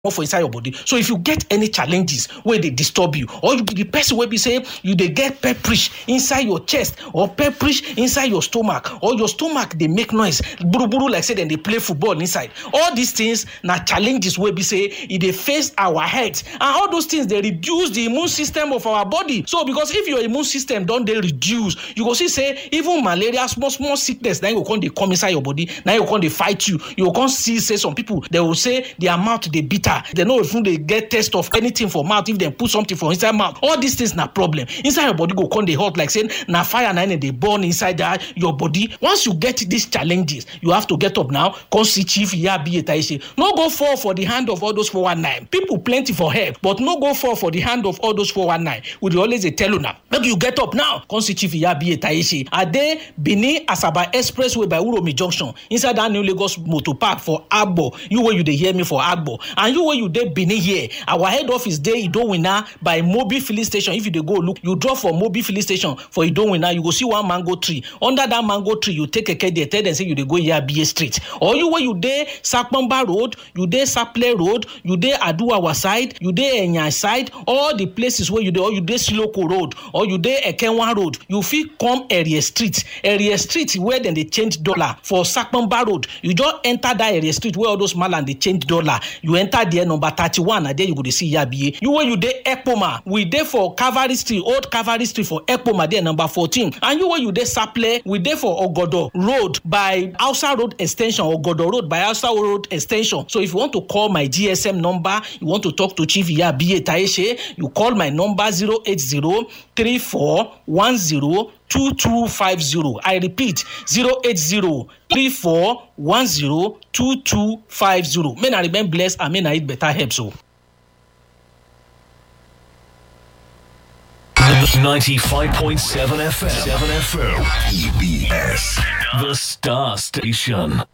for inside your body. So if you get any challenges where they disturb you, or you be the person where be say you they get pepperish inside your chest or pepperish inside your stomach, or your stomach they make noise buru buru like say then they play football inside. All these things now challenges where be say they face our heads, and all those things they reduce the immune system of our body. So because if your immune system don't they reduce, you go see say even malaria, small sickness, then you can't they come inside your body, now you can't they fight you. You can't see say some people they will say their mouth they bitter. They know if they get test of anything for mouth, if they put something for inside mouth, all these things na problem. Inside your body go come they hot like saying na fire na they burn inside your body. Once you get these challenges, you have to get up now. Come see Chief Iyabi Etaishi. No go fall for the hand of all those 419. People plenty for help, but no go fall for the hand of all those 419. We always tell you now. Make you get up now. Come see Chief Iyabi Etaishi. Are they Benin Asaba Expressway by Uromi Junction inside that new Lagos Motor Park for Agbo? You where you they hear me for Agbo, and you where you dey Benin here. Our head office dey Idowina by Mobi Filling Station. If you dey go look, you drop for Mobi Filling Station for Idowina, you go see one mango tree. Under that mango tree, you take a key there, tell them say you dey go Iyabi Street. Or you where you dey Sakpamba Road, you dey Saple Road, you dey Aduawa side, you dey Enya side, all the places where you dey, or you dey Siloko Road, or you dey Ekenwa Road, you fit come Area Street. Area Street where then they change dollar for Sakpamba Road. You just enter that Area Street where all those malan they change dollar. You enter there number 31, and there you go to see Yabiye. You where you dey Ekpoma, we dey for Cavalry Street, Old Cavalry Street for Ekpoma there number 14. And you where you dey Saple, we dey for Ogodo Road by Hausa Road Extension, Ogodo Road by Hausa Road Extension. So if you want to call my GSM number, you want to talk to Chief Iyabi Etaishi, you call my number 08034102250. I repeat, 08034102250. May I remain blessed and may I eat better help so. 95.7 FM. EBS. The Star Station.